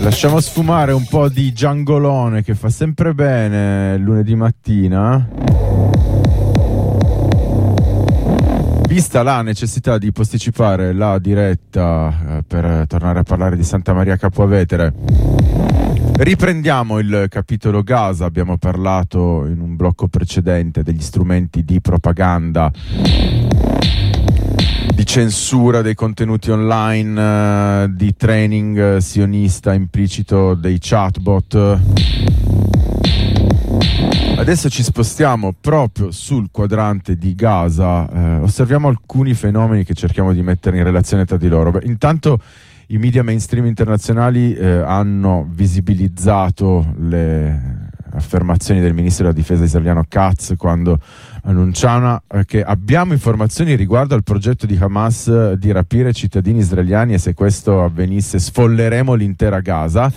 Lasciamo sfumare un po' di giangolone che fa sempre bene lunedì mattina. Vista la necessità di posticipare la diretta per tornare a parlare di Santa Maria Capua Vetere, riprendiamo il capitolo Gaza. Abbiamo parlato in un blocco precedente degli strumenti di propaganda, di censura dei contenuti online, di training sionista implicito dei chatbot. Adesso ci spostiamo proprio sul quadrante di Gaza, osserviamo alcuni fenomeni che cerchiamo di mettere in relazione tra di loro. Intanto i media mainstream internazionali hanno visibilizzato le affermazioni del ministro della difesa israeliano Katz quando annunciava che abbiamo informazioni riguardo al progetto di Hamas di rapire cittadini israeliani e se questo avvenisse sfolleremo l'intera Gaza.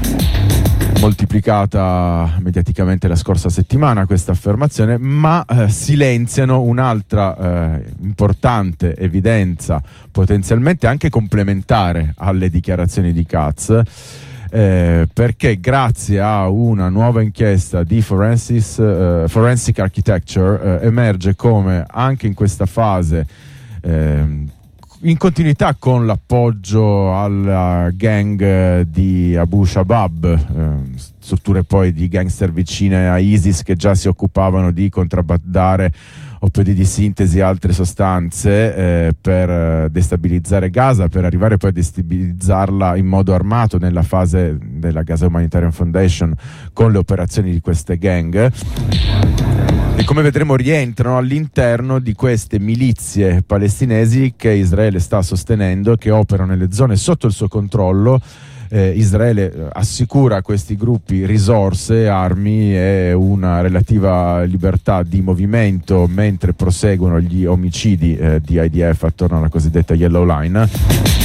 Moltiplicata mediaticamente la scorsa settimana questa affermazione, ma silenziano un'altra importante evidenza, potenzialmente anche complementare alle dichiarazioni di Katz, perché grazie a una nuova inchiesta di Forensic Architecture emerge come anche in questa fase, in continuità con l'appoggio alla gang di Abu Shabab, strutture poi di gangster vicine a ISIS che già si occupavano di contrabbandare oppiodi di sintesi e altre sostanze per destabilizzare Gaza, per arrivare poi a destabilizzarla in modo armato nella fase della Gaza Humanitarian Foundation con le operazioni di queste gang, e come vedremo rientrano all'interno di queste milizie palestinesi che Israele sta sostenendo, che operano nelle zone sotto il suo controllo. Israele assicura a questi gruppi risorse, armi e una relativa libertà di movimento mentre proseguono gli omicidi di IDF attorno alla cosiddetta Yellow Line.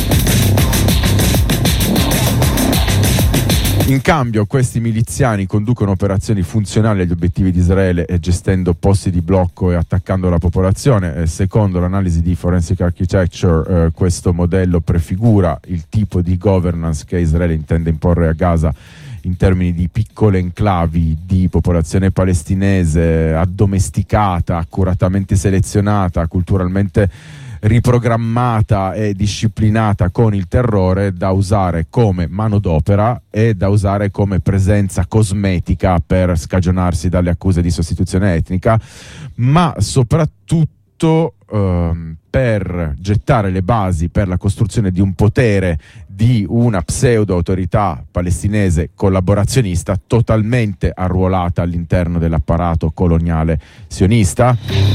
In cambio questi miliziani conducono operazioni funzionali agli obiettivi di Israele gestendo posti di blocco e attaccando la popolazione. Secondo l'analisi di Forensic Architecture questo modello prefigura il tipo di governance che Israele intende imporre a Gaza in termini di piccole enclavi di popolazione palestinese addomesticata, accuratamente selezionata, culturalmente riprogrammata e disciplinata con il terrore, da usare come manodopera e da usare come presenza cosmetica per scagionarsi dalle accuse di sostituzione etnica, ma soprattutto per gettare le basi per la costruzione di un potere, di una pseudo autorità palestinese collaborazionista totalmente arruolata all'interno dell'apparato coloniale sionista.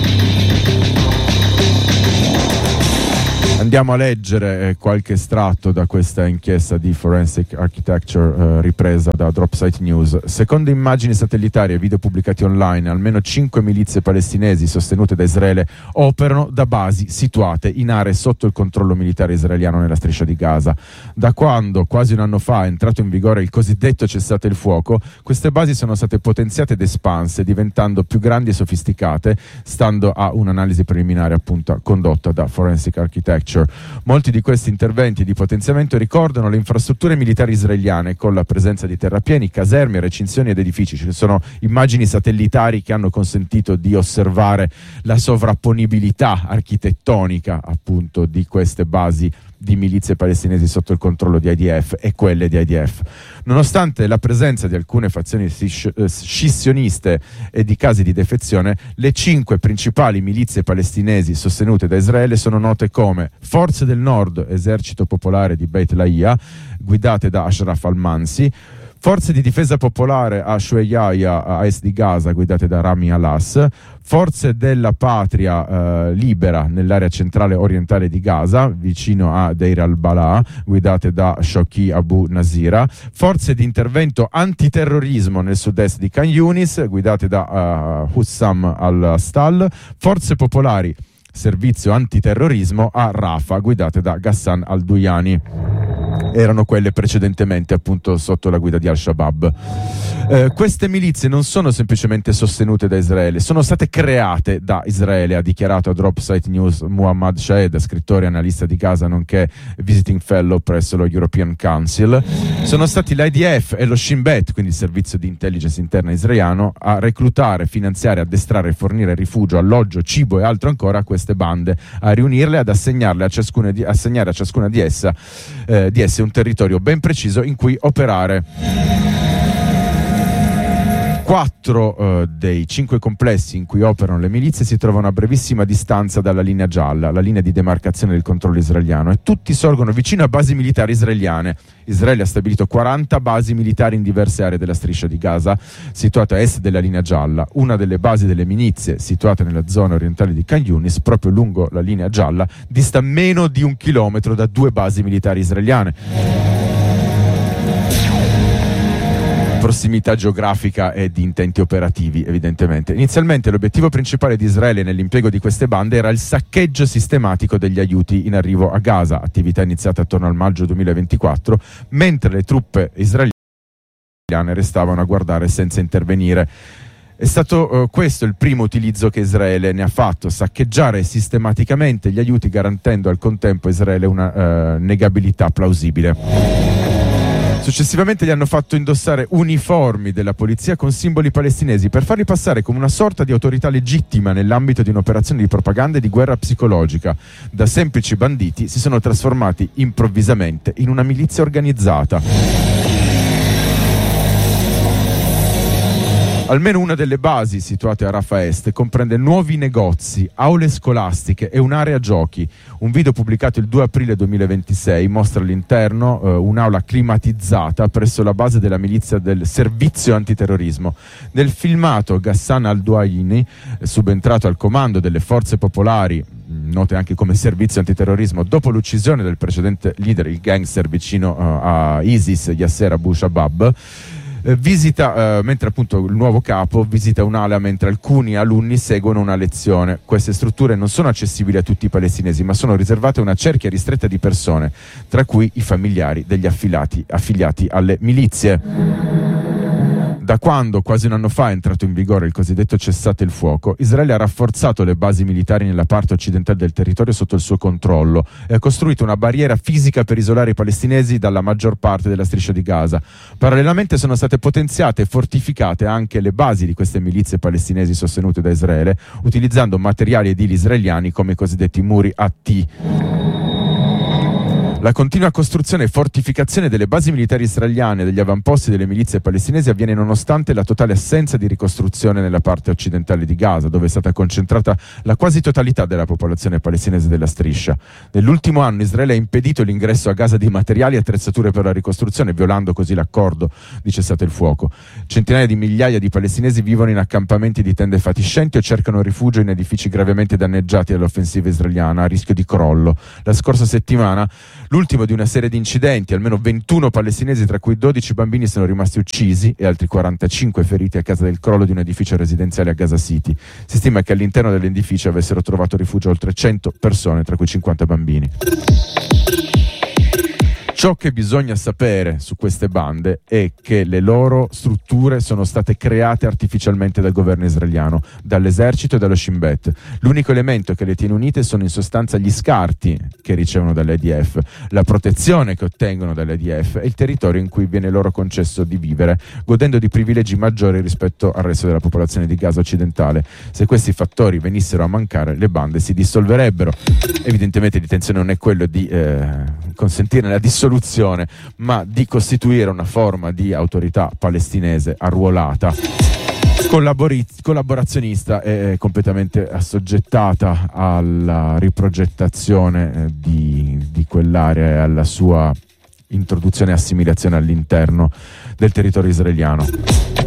Andiamo a leggere qualche estratto da questa inchiesta di Forensic Architecture ripresa da Dropsite News. Secondo immagini satellitari e video pubblicati online, almeno 5 milizie palestinesi sostenute da Israele operano da basi situate in aree sotto il controllo militare israeliano nella striscia di Gaza. Da quando, quasi un anno fa, è entrato in vigore il cosiddetto cessate il fuoco, queste basi sono state potenziate ed espanse, diventando più grandi e sofisticate, stando a un'analisi preliminare appunto condotta da Forensic Architecture. Molti di questi interventi di potenziamento ricordano le infrastrutture militari israeliane, con la presenza di terrapieni, caserme, recinzioni ed edifici. Ci sono immagini satellitari che hanno consentito di osservare la sovrapponibilità architettonica appunto di queste basi di milizie palestinesi sotto il controllo di IDF e quelle di IDF. Nonostante la presenza di alcune fazioni scissioniste e di casi di defezione, le 5 principali milizie palestinesi sostenute da Israele sono note come Forze del Nord, Esercito Popolare di Beit Lahia, guidate da Ashraf al-Mansi, Forze di difesa popolare a Shueyaya a est di Gaza, guidate da Rami Alas, Forze della Patria Libera nell'area centrale orientale di Gaza, vicino a Deir al-Balah, guidate da Shoki Abu Nazira, Forze di intervento antiterrorismo nel sud-est di Khan Yunis, guidate da Hussam al-Astal, Forze popolari servizio antiterrorismo a Rafah, guidate da Ghassan al-Duyani. Erano quelle precedentemente appunto sotto la guida di Al-Shabaab. Queste milizie non sono semplicemente sostenute da Israele, sono state create da Israele, ha dichiarato a Dropsite News Muhammad Shahed, scrittore e analista di Gaza nonché visiting fellow presso lo European Council. Sono stati l'IDF e lo Shin Bet, quindi il servizio di intelligence interna israeliano, a reclutare, finanziare, addestrare e fornire rifugio, alloggio, cibo e altro ancora a queste bande, a riunirle, ad assegnare a ciascuna di esse un territorio ben preciso in cui operare. 4 dei 5 complessi in cui operano le milizie si trovano a brevissima distanza dalla linea gialla, la linea di demarcazione del controllo israeliano, e tutti sorgono vicino a basi militari israeliane. Israele ha stabilito 40 basi militari in diverse aree della striscia di Gaza, situata a est della linea gialla. Una delle basi delle milizie, situata nella zona orientale di Khan Yunis, proprio lungo la linea gialla, dista meno di 1 chilometro da 2 basi militari israeliane. Prossimità geografica e di intenti operativi, evidentemente. Inizialmente l'obiettivo principale di Israele nell'impiego di queste bande era il saccheggio sistematico degli aiuti in arrivo a Gaza, attività iniziata attorno al maggio 2024, mentre le truppe israeliane restavano a guardare senza intervenire. È stato questo il primo utilizzo che Israele ne ha fatto: saccheggiare sistematicamente gli aiuti, garantendo al contempo a Israele una negabilità plausibile. Successivamente gli hanno fatto indossare uniformi della polizia con simboli palestinesi per farli passare come una sorta di autorità legittima nell'ambito di un'operazione di propaganda e di guerra psicologica. Da semplici banditi si sono trasformati improvvisamente in una milizia organizzata. Almeno una delle basi situate a Rafah Est comprende nuovi negozi, aule scolastiche e un'area giochi. Un video pubblicato il 2 aprile 2026 mostra all'interno un'aula climatizzata presso la base della milizia del servizio antiterrorismo. Nel filmato Ghassan al-Duaini, subentrato al comando delle forze popolari, note anche come servizio antiterrorismo, dopo l'uccisione del precedente leader, il gangster vicino a ISIS, Yasser Abu Shabab, mentre appunto il nuovo capo visita un'ala mentre alcuni alunni seguono una lezione. Queste strutture non sono accessibili a tutti i palestinesi, ma sono riservate a una cerchia ristretta di persone, tra cui i familiari degli affiliati alle milizie. Da quando, quasi un anno fa, è entrato in vigore il cosiddetto cessate il fuoco, Israele ha rafforzato le basi militari nella parte occidentale del territorio sotto il suo controllo e ha costruito una barriera fisica per isolare i palestinesi dalla maggior parte della striscia di Gaza. Parallelamente sono state potenziate e fortificate anche le basi di queste milizie palestinesi sostenute da Israele, utilizzando materiali edili israeliani come i cosiddetti muri AT. La continua costruzione e fortificazione delle basi militari israeliane e degli avamposti delle milizie palestinesi avviene nonostante la totale assenza di ricostruzione nella parte occidentale di Gaza, dove è stata concentrata la quasi totalità della popolazione palestinese della striscia. Nell'ultimo anno Israele ha impedito l'ingresso a Gaza di materiali e attrezzature per la ricostruzione, violando così l'accordo di cessate il fuoco. Centinaia di migliaia di palestinesi vivono in accampamenti di tende fatiscenti o cercano rifugio in edifici gravemente danneggiati dall'offensiva israeliana a rischio di crollo. La scorsa settimana, l'ultimo di una serie di incidenti, almeno 21 palestinesi, tra cui 12 bambini, sono rimasti uccisi e altri 45 feriti a causa del crollo di un edificio residenziale a Gaza City. Si stima che all'interno dell'edificio avessero trovato rifugio oltre 100 persone, tra cui 50 bambini. Ciò che bisogna sapere su queste bande è che le loro strutture sono state create artificialmente dal governo israeliano, dall'esercito e dallo Shin Bet. L'unico elemento che le tiene unite sono in sostanza gli scarti che ricevono dall'IDF, la protezione che ottengono dall'IDF e il territorio in cui viene loro concesso di vivere, godendo di privilegi maggiori rispetto al resto della popolazione di Gaza occidentale. Se questi fattori venissero a mancare, le bande si dissolverebbero. Evidentemente l'intenzione non è quello di consentire la dissoluzione, ma di costituire una forma di autorità palestinese arruolata, collaborazionista e completamente assoggettata alla riprogettazione di quell'area e alla sua introduzione e assimilazione all'interno del territorio israeliano.